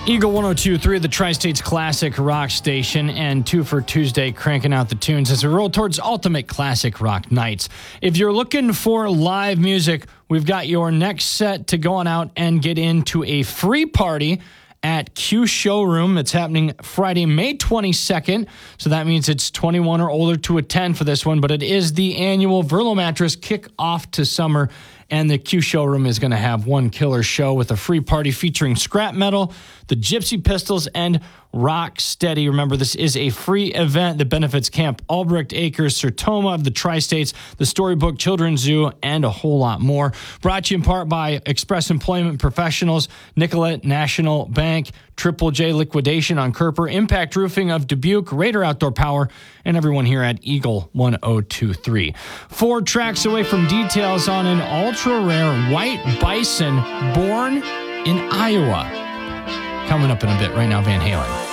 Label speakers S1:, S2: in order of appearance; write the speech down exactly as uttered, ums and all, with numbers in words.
S1: Eagle one oh two point three, the Tri-State's classic rock station, and two for Tuesday, cranking out the tunes as we roll towards Ultimate Classic Rock Nights. If you're looking for live music, we've got your next set to go on out and get into a free party at Q Showroom. It's happening Friday, May twenty-second. So that means it's twenty-one or older to attend for this one, but it is the annual Verlo Mattress kick-off to summer. And the Q Showroom is going to have one killer show with a free party featuring Scrap Metal, the Gypsy Pistols, and Rock Steady. Remember, this is a free event that benefits Camp Albrecht Acres, Sertoma of the Tri-States, the Storybook Children's Zoo, and a whole lot more. Brought to you in part by Express Employment Professionals, Nicollet National Bank, Triple J Liquidation on Kerper, Impact Roofing of Dubuque, Raider Outdoor Power, and everyone here at Eagle one oh two point three. Four tracks away from details on an ultra-rare white bison born in Iowa. Coming up in a bit. Right now, Van Halen.